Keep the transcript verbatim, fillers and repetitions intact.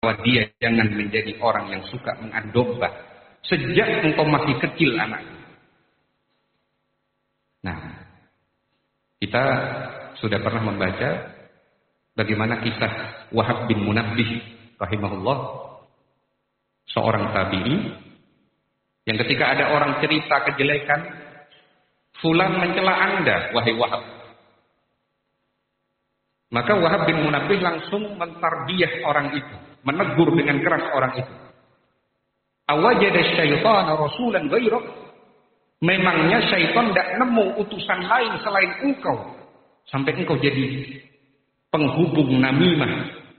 dia jangan menjadi orang yang suka mengadu domba sejak engkau masih kecil anak. Nah, kita sudah pernah membaca bagaimana kisah Wahab bin Munabbih rahimahullah, seorang tabi'i yang ketika ada orang cerita kejelekan, fulan mencela Anda wahai Wahab, maka Wahab bin Munabbih langsung mentarbiyah orang itu, menegur dengan keras orang itu. Awajada syaitana rasulan ghairak? Memangnya syaitan tidak nemu utusan lain selain engkau sampai engkau jadi penghubung namimah,